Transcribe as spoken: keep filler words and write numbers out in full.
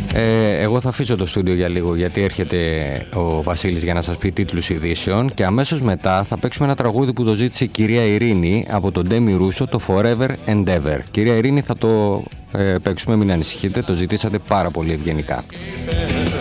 Ε, εγώ θα αφήσω το στούντιο για λίγο γιατί έρχεται ο Βασίλης για να σας πει τίτλους ειδήσεων και αμέσως μετά θα παίξουμε ένα τραγούδι που το ζήτησε η κυρία Ειρήνη από τον Ντέμι Ρούσο, το Forever and Ever. Κυρία Ειρήνη, θα το ε, παίξουμε, μην ανησυχείτε, το ζητήσατε πάρα πολύ ευγενικά.